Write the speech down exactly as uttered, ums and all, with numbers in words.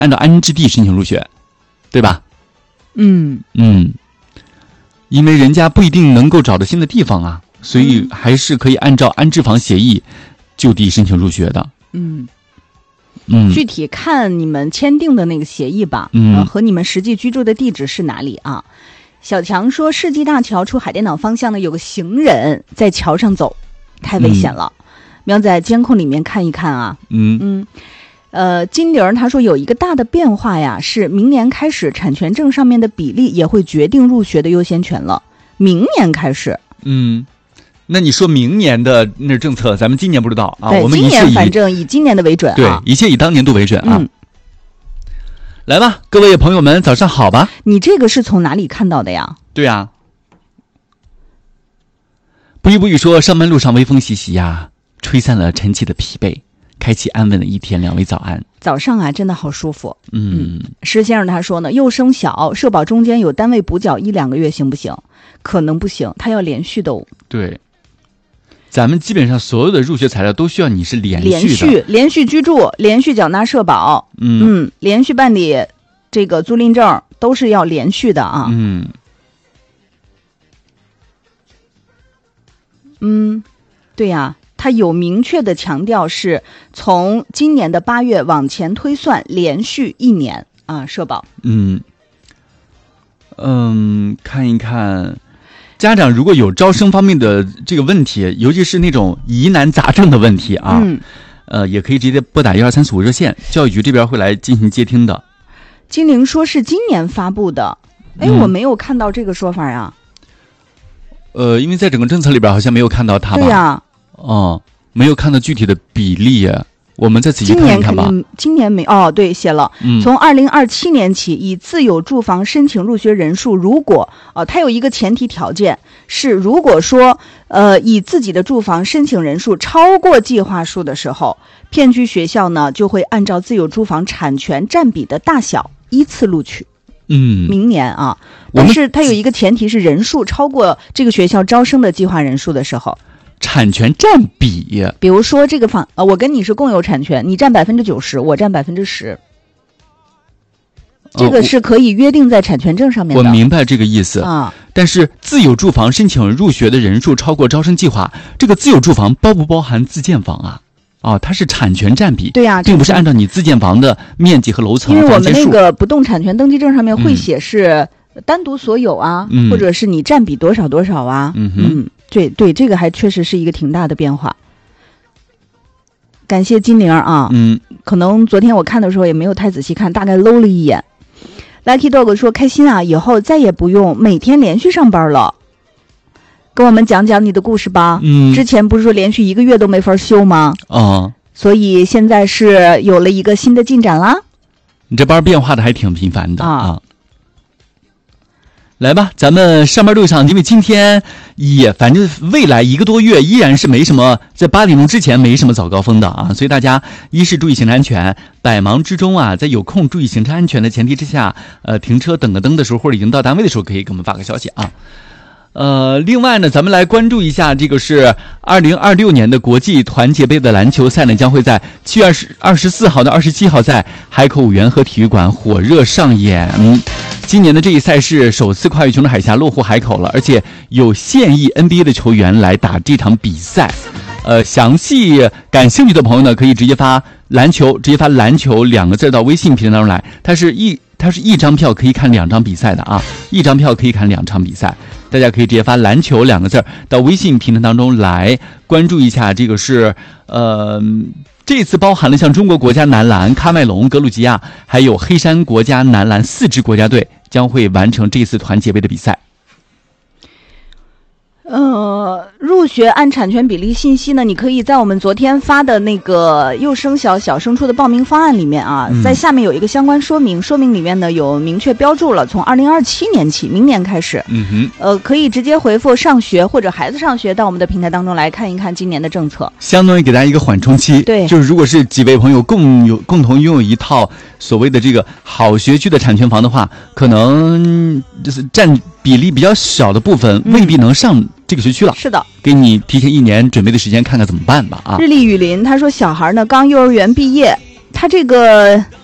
按照安置地申请入学，对吧？ 嗯嗯，因为人家不一定能够找到新的地方啊，所以还是可以按照安置房协议就地申请入学的。 嗯嗯， 具体看你们签订的那个协议吧， 嗯、 呃，和你们实际居住的地址是哪里啊？小强说，世纪大桥出海淀岛方向呢，有个行人在桥上走，太危险了，嗯、要在监控里面看一看啊。 嗯嗯。呃，金玲她说有一个大的变化呀，是明年开始产权证上面的比例也会决定入学的优先权了。明年开始， 嗯，那你说明年的那政策，咱们今年不知道啊。 对， 我们今年反正以今年的为准啊。 对，一切以当年度为准啊。 嗯、 来吧，各位朋友们，早上好吧？ 你这个是从哪里看到的呀？ 对呀、啊。不语不语说，上班路上微风习习呀，吹散了晨起的疲惫。开启安稳的一天，两位早安。 早上啊，真的好舒服。 嗯， 嗯施先生他说呢，幼升小，社保中间有单位补缴一两个月行不行？可能不行，他要连续的哦。 对，咱们基本上所有的入学材料都需要你是连续的， 连续连续居住，连续缴纳社保， 嗯嗯，连续办理这个租赁证，都是要连续的啊。 嗯嗯，对呀、啊。他有明确的强调，是从今年的八月往前推算，连续一年啊，社保。 嗯嗯，看一看，家长如果有招生方面的这个问题，尤其是那种疑难杂症的问题啊， 嗯， 呃，也可以直接拨打一二三四五热线，教育局这边会来进行接听的。 金玲说是今年发布的，哎、嗯，我没有看到这个说法呀。 呃，因为在整个政策里边好像没有看到它吧？ 对呀、啊。 哦，没有看到具体的比例，我们再仔细看一看吧。 今年肯定，今年没哦，对，写了。 嗯、 从二零二七年起，以自有住房申请入学人数，如果呃，它有一个前提条件是，如果说呃，以自己的住房申请人数超过计划数的时候，片区学校呢就会按照自有住房产权占比的大小依次录取。 嗯， 明年啊，但是它有一个前提是人数超过这个学校招生的计划人数的时候。 产权占比， 比如说这个房，呃，我跟你是共有产权，你占百分之九十，我占百分之十，这个是可以约定在产权证上面的。 我明白这个意思啊， 但是自有住房申请入学的人数超过招生计划，这个自有住房包不包含自建房啊？哦，它是产权占比， 对呀、啊， 并不是按照你自建房的面积和楼层。 因为我们那个不动产权登记证上面会写是单独所有啊， 嗯、 或者是你占比多少多少啊， 嗯哼。 嗯对对，这个还确实是一个挺大的变化。感谢金玲啊， 嗯， 可能昨天我看的时候也没有太仔细看，大概搂了一眼。Lucky Dog 说开心啊，以后再也不用每天连续上班了。跟我们讲讲你的故事吧。 嗯， 之前不是说连续一个月都没法休吗？ 哦， 所以现在是有了一个新的进展啦。 你这班变化的还挺频繁的啊。 啊来吧，咱们上班路上，因为今天也反正未来一个多月依然是没什么，在八点钟之前没什么早高峰的啊，所以大家一是注意行车安全，百忙之中啊，在有空注意行车安全的前提之下，呃，停车等个灯的时候或者已经到单位的时候，可以给我们发个消息啊。呃，另外呢，咱们来关注一下，这个是二零二六年的国际团结杯的篮球赛呢，将会在七月二十二十四号到二十七号在海口五缘河体育馆火热上演。今年的这一赛事首次跨越琼州海峡落户海口了，而且有现役 N B A 的球员来打这场比赛。呃，详细感兴趣的朋友呢，可以直接发篮球，直接发篮球两个字到微信平台当中来。它是一它是一张票可以看两场比赛的啊，一张票可以看两场比赛。大家可以直接发篮球两个字到微信平台当中来关注一下。这个是呃，这次包含了像中国国家男篮、喀麦隆、格鲁吉亚，还有黑山国家男篮四支国家队将会完成这次团结杯的比赛。 呃，入学按产权比例信息呢，你可以在我们昨天发的那个幼升小小升初的报名方案里面啊， 嗯、 在下面有一个相关说明，说明里面呢有明确标注了，从二零二七年起，明年开始， 嗯哼， 呃，可以直接回复上学或者孩子上学到我们的平台当中来看一看今年的政策， 相当于给大家一个缓冲期。 对， 就是如果是几位朋友共有共同拥有一套所谓的这个好学区的产权房的话，可能就是占比例比较小的部分未必能上这个学区了。 嗯、是的， 给你提前一年准备的时间，看看怎么办吧啊！ 日丽雨林他说，小孩呢刚幼儿园毕业，他这个